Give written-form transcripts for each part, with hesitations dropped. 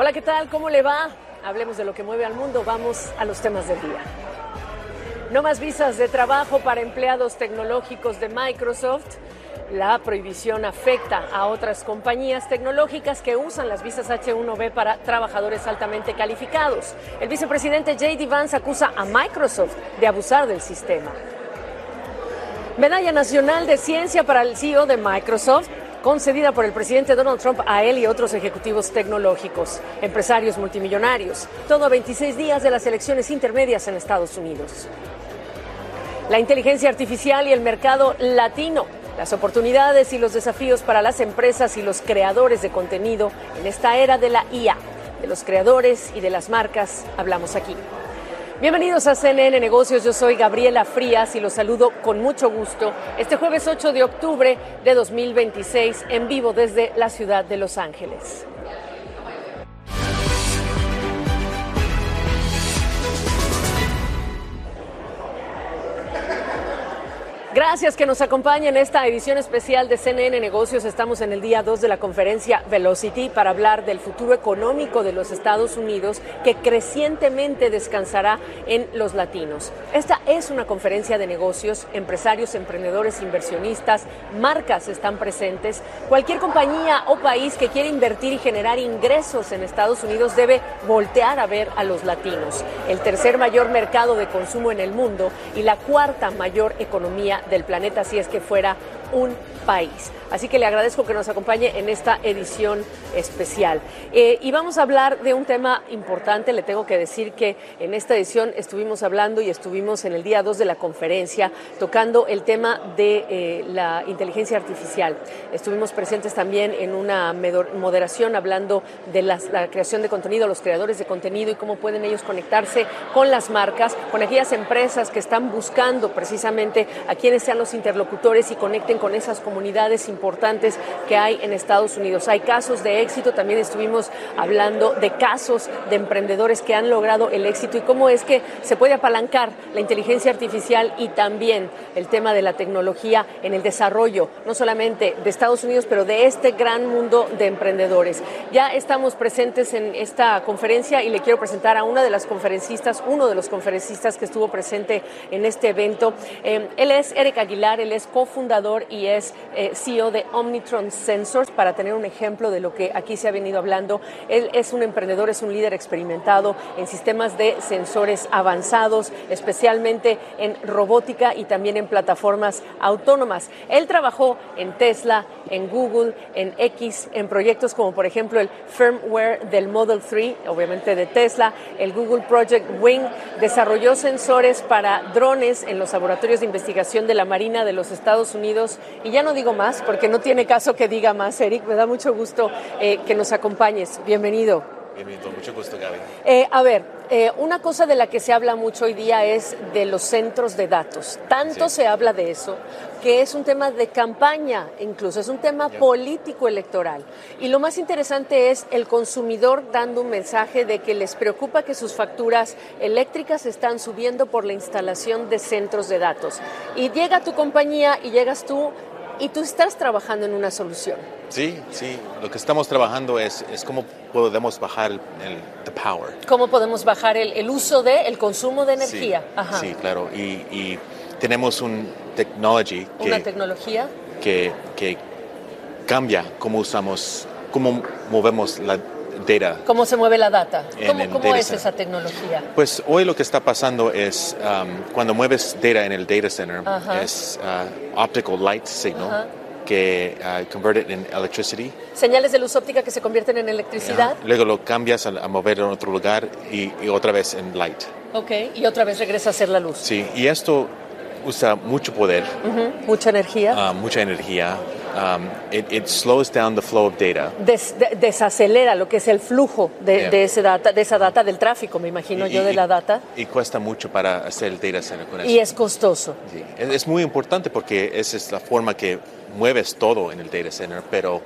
Hola, ¿qué tal? ¿Cómo le va? Hablemos de lo que mueve al mundo. Vamos a los temas del día. No más visas de trabajo para empleados tecnológicos de Microsoft. La prohibición afecta a otras compañías tecnológicas que usan las visas H-1B para trabajadores altamente calificados. El vicepresidente J.D. Vance acusa a Microsoft de abusar del sistema. Medalla Nacional de Ciencia para el CEO de Microsoft, concedida por el presidente Donald Trump a él y otros ejecutivos tecnológicos, empresarios multimillonarios, todo a 26 días de las elecciones intermedias en Estados Unidos. La inteligencia artificial y el mercado latino, las oportunidades y los desafíos para las empresas y los creadores de contenido en esta era de la IA. De los creadores y de las marcas hablamos aquí. Bienvenidos a CNN Negocios, yo soy Gabriela Frías y los saludo con mucho gusto este jueves 8 de octubre de 2026 en vivo desde la ciudad de Los Ángeles. Gracias que nos acompañen en esta edición especial de CNN Negocios. Estamos en el día 2 de la conferencia Velocity para hablar del futuro económico de los Estados Unidos que crecientemente descansará en los latinos. Esta es una conferencia de negocios, empresarios, emprendedores, inversionistas, marcas están presentes. Cualquier compañía o país que quiera invertir y generar ingresos en Estados Unidos debe voltear a ver a los latinos. El tercer mayor mercado de consumo en el mundo y la cuarta mayor economía del planeta, si es que fuera un país. Así que le agradezco que nos acompañe en esta edición especial. Y vamos a hablar de un tema importante. Le tengo que decir que en esta edición estuvimos hablando y estuvimos en el día 2 de la conferencia tocando el tema de la inteligencia artificial. Estuvimos presentes también en una moderación hablando de la creación de contenido, los creadores de contenido y cómo pueden ellos conectarse con las marcas, con aquellas empresas que están buscando precisamente a quienes sean los interlocutores y conecten con esas comunidades importantes que hay en Estados Unidos. Hay casos de éxito, también estuvimos hablando de casos de emprendedores que han logrado el éxito y cómo es que se puede apalancar la inteligencia artificial y también el tema de la tecnología en el desarrollo, no solamente de Estados Unidos, pero de este gran mundo de emprendedores. Ya estamos presentes en esta conferencia y le quiero presentar a uno de los conferencistas que estuvo presente en este evento. Él es Eric Aguilar, él es cofundador y es CEO de Omnitron Sensors, para tener un ejemplo de lo que aquí se ha venido hablando. Él es un emprendedor, es un líder experimentado en sistemas de sensores avanzados, especialmente en robótica y también en plataformas autónomas. Él trabajó en Tesla, en Google, en X, en proyectos como por ejemplo el firmware del Model 3, obviamente de Tesla, el Google Project Wing, desarrolló sensores para drones en los laboratorios de investigación de la Marina de los Estados Unidos. Y ya no digo más porque no tiene caso que diga más, Eric. Me da mucho gusto que nos acompañes. Bienvenido. Bienvenido, mucho gusto, Gaby. Una cosa de la que se habla mucho hoy día es de los centros de datos. Tanto se habla de eso que es un tema de campaña, incluso es un tema político electoral. Y lo más interesante es el consumidor dando un mensaje de que les preocupa que sus facturas eléctricas están subiendo por la instalación de centros de datos. Y llega tu compañía y llegas tú y tú estás trabajando en una solución. Sí, lo que estamos trabajando es cómo podemos bajar the power. ¿Cómo podemos bajar el uso el consumo de energía? Sí, Ajá. Sí, claro. Y tenemos una tecnología que cambia cómo movemos la data. ¿Cómo se mueve la data? ¿Cómo es center. esa tecnología? Pues hoy lo que está pasando es cuando mueves data en el data center, es optical light signal que convert it in electricity. Señales de luz óptica que se convierten en electricidad. Luego lo cambias a mover en otro lugar y otra vez en light. Okay, y otra vez regresa a ser la luz. Sí, y esto usa mucho poder. Mucha energía. Mucha energía. It slows down the flow of data. Desacelera lo que es el flujo de esa data del tráfico, me imagino de la data. Y cuesta mucho para hacer el data center con eso. Y es costoso. Sí. Es muy importante porque esa es la forma que mueves todo en el data center, pero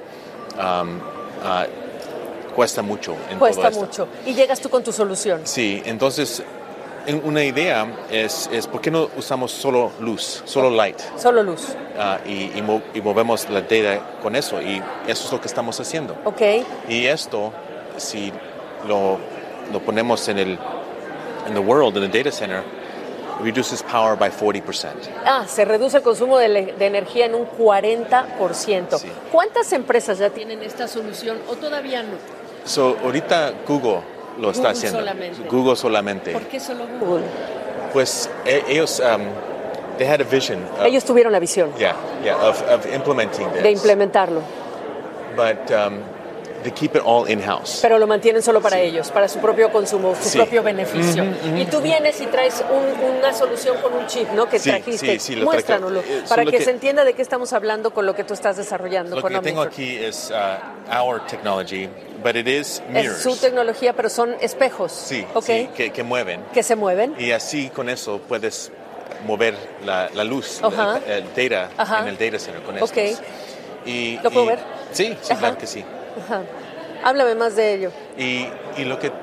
cuesta mucho. Cuesta mucho. Y llegas tú con tu solución. Sí, entonces una idea es ¿por qué no usamos solo luz, solo light? Solo luz. Y movemos la data con eso, y eso es lo que estamos haciendo. Okay. Y esto, si lo ponemos in the world, in the data center, it reduces power by 40%. Se reduce el consumo de energía en un 40%. Sí. ¿Cuántas empresas ya tienen esta solución o todavía no? So, ahorita Google lo está haciendo. Google solamente. ¿Por qué solo Google? Pues ellos, they had a vision. Ellos tuvieron la visión. Of implementing this. De implementarlo. But they keep it all in-house. Pero lo mantienen solo para ellos, para su propio consumo, su propio beneficio. Y tú vienes y traes una solución con un chip, ¿no? Que trajiste. Muéstranoslo, para que se entienda de qué estamos hablando con lo que tú estás desarrollando. Lo que tengo aquí es our technology, but it is mirrors. Es su tecnología, pero son espejos. Sí, okay. Sí, que mueven. Que se mueven. Y así con eso puedes mover la luz, el data en el data center con estos. ¿Lo puedo ver? Sí, claro que sí. Ajá. Háblame más de ello. Y lo que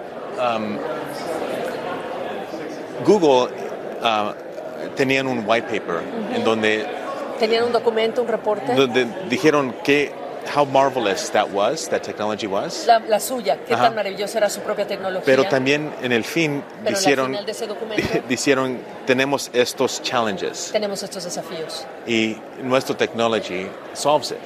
Google tenían un white paper en donde tenían un documento, un reporte donde dijeron how marvelous that technology was. La suya, qué tan maravillosa era su propia tecnología. Pero también en el fin dijeron tenemos estos challenges. Tenemos estos desafíos. Y nuestra technology solves it.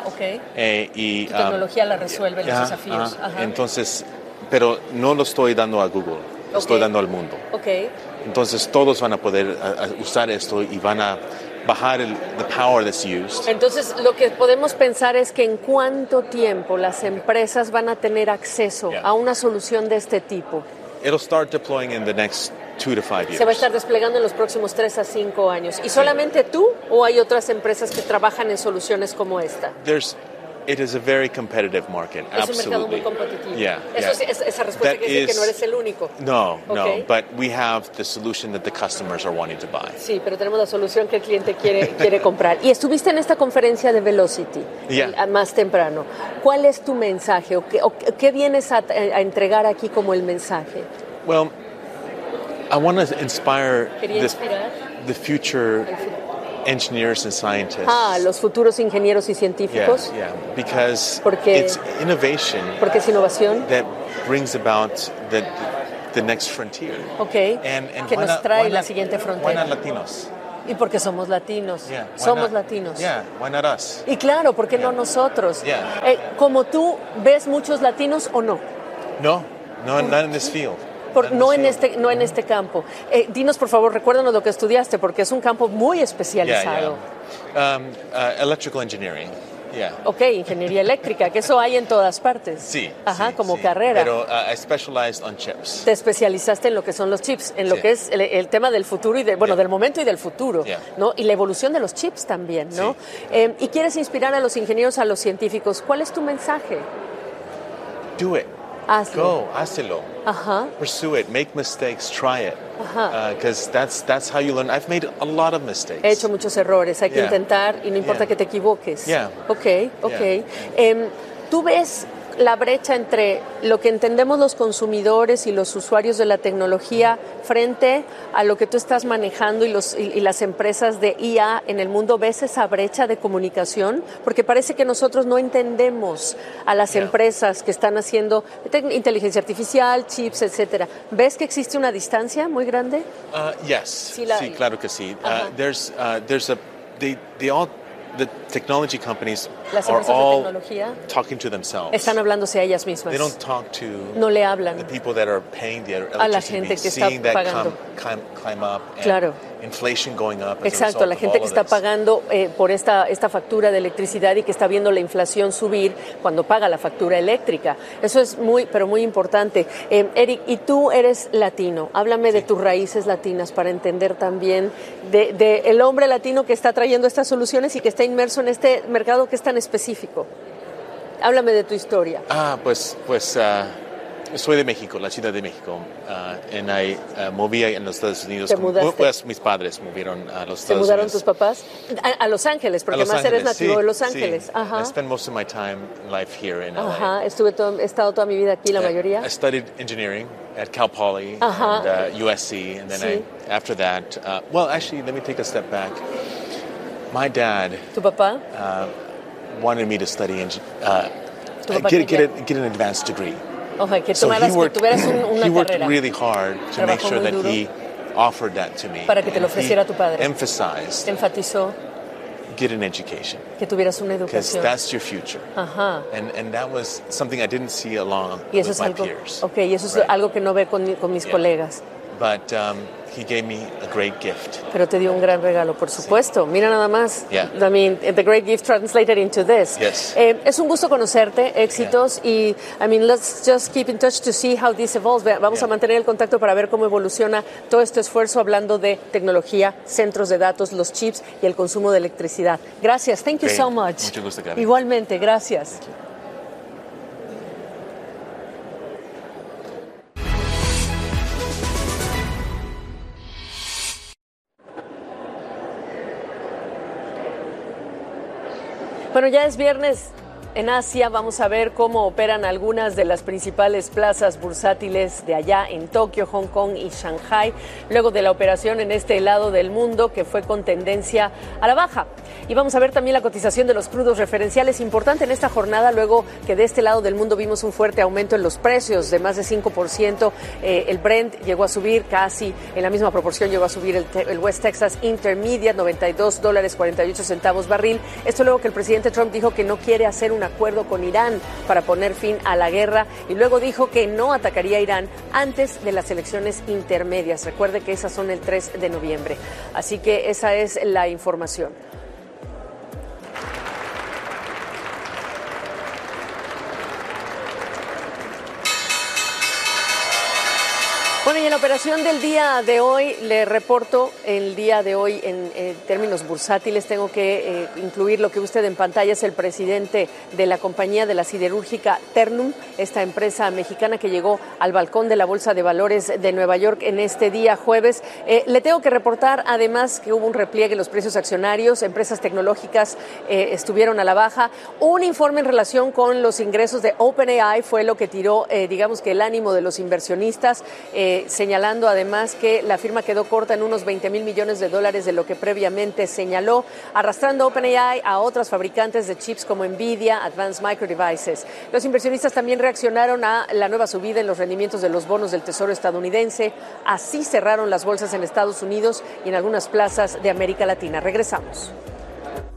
Y tu tecnología la resuelve los desafíos. Entonces, pero no lo estoy dando a Google, lo estoy dando al mundo. Entonces todos van a poder usar esto y van a bajar the power that's used. Entonces, lo que podemos pensar es que en cuánto tiempo las empresas van a tener acceso a una solución de este tipo. It'll start deploying in the next 2 to 5 years. Se va a estar desplegando en los próximos 3 a 5 años. ¿Y solamente tú o hay otras empresas que trabajan en soluciones como esta? It is a very competitive market. Es un mercado muy competitivo. Esa respuesta quiere decir que no eres el único. No, but we have the solution that the customers are wanting to buy. Sí, pero tenemos la solución que el cliente quiere comprar. Y estuviste en esta conferencia de Velocity más temprano. ¿Cuál es tu mensaje o qué vienes a entregar aquí como el mensaje? Well, I want to inspire the future engineers and scientists. Los futuros ingenieros y científicos. Because it's innovation. Porque es innovación. That brings about the next frontier. And que nos trae la siguiente frontera. Why not Latinos? Y porque somos latinos. Somos latinos. Why not us? Y claro, ¿por qué no nosotros? Como tú, ¿ves muchos latinos o no? No, not in this field. No en este campo. Dinos, por favor, recuérdanos lo que estudiaste, porque es un campo muy especializado. Electrical engineering. Ingeniería eléctrica, que eso hay en todas partes. Sí. Como carrera. Pero I specialized on chips. Te especializaste en lo que son los chips, en lo que es el tema del futuro y del momento y del futuro, ¿no? Y la evolución de los chips también, ¿no? Y quieres inspirar a los ingenieros, a los científicos. ¿Cuál es tu mensaje? Do it. Hazlo. Hazlo. Pursue it. Make mistakes. Try it. Because that's how you learn. I've made a lot of mistakes. He hecho muchos errores. Hay que intentar y no importa que te equivoques. ¿Tú ves la brecha entre lo que entendemos los consumidores y los usuarios de la tecnología frente a lo que tú estás manejando y las empresas de IA en el mundo? ¿Ves esa brecha de comunicación? Porque parece que nosotros no entendemos a las empresas que están haciendo inteligencia artificial, chips, etcétera. ¿Ves que existe una distancia muy grande? Yes. Sí, claro que sí. The technology companies are all talking to themselves. Están hablándose a ellas mismas. They don't talk to no le hablan the people that are paying the electricity, a la gente que está pagando. Climb up and inflation going up. Exacto, la gente que está pagando por esta factura de electricidad y que está viendo la inflación subir cuando paga la factura eléctrica. Eso es muy importante. Eric, y tú eres latino. Háblame de tus raíces latinas para entender también de el hombre latino que está trayendo estas soluciones y que está inmerso en este mercado que es tan específico. Háblame de tu historia. Soy de México, la Ciudad de México. Moví en los Estados Unidos. ¿Te mudaste? Pues mis padres movieron a los Estados Unidos. ¿Se mudaron tus papás? A Los Ángeles, porque además eres nativo de Los Ángeles. Sí. I spent most of my time life here in LA. He estado toda mi vida aquí, la mayoría. I studied engineering at Cal Poly and USC, and then after that, actually, let me take a step back. My dad. ¿Tu papá? Wanted me to study get an advanced degree. Ojalá que tuvieras una carrera. He worked really hard to make sure that he offered that to me. Para que te lo ofreciera tu padre. Enfatizó get an education. Que tuvieras una Because educación. that's your future. Ajá. And that was something I didn't see along y eso with es my algo, peers. Okay, y eso es algo que no ve con mis colegas. But he gave me a great gift. Pero te dio un gran regalo, por supuesto. Sí. Mira nada más. Yeah. I mean, the great gift translated into this. Yes. Es un gusto conocerte, éxitos, y I mean, let's just keep in touch to see how this evolves. Vamos a mantener el contacto para ver cómo evoluciona todo este esfuerzo hablando de tecnología, centros de datos, los chips y el consumo de electricidad. Gracias. Thank you so much. Mucho gusto, Gaby. Igualmente, gracias. Bueno, ya es viernes. En Asia vamos a ver cómo operan algunas de las principales plazas bursátiles de allá en Tokio, Hong Kong y Shanghai, luego de la operación en este lado del mundo que fue con tendencia a la baja. Y vamos a ver también la cotización de los crudos referenciales, importante en esta jornada, luego que de este lado del mundo vimos un fuerte aumento en los precios de más de 5%. El Brent llegó a subir casi en la misma proporción, llegó a subir el West Texas Intermediate, $92.48 barril. Esto luego que el presidente Trump dijo que no quiere hacer un acuerdo con Irán para poner fin a la guerra, y luego dijo que no atacaría a Irán antes de las elecciones intermedias. Recuerde que esas son el 3 de noviembre. Así que esa es la información. Bueno, y en la operación del día de hoy, le reporto el día de hoy en términos bursátiles. Tengo que incluir lo que usted en pantalla es el presidente de la compañía de la siderúrgica Ternium, esta empresa mexicana que llegó al balcón de la Bolsa de Valores de Nueva York en este día jueves. Le tengo que reportar además que hubo un repliegue en los precios accionarios, empresas tecnológicas estuvieron a la baja. Un informe en relación con los ingresos de OpenAI fue lo que tiró, digamos que el ánimo de los inversionistas, señalando además que la firma quedó corta en unos $20 mil millones de lo que previamente señaló, arrastrando OpenAI a otras fabricantes de chips como Nvidia, Advanced Micro Devices. Los inversionistas también reaccionaron a la nueva subida en los rendimientos de los bonos del Tesoro estadounidense. Así cerraron las bolsas en Estados Unidos y en algunas plazas de América Latina. Regresamos.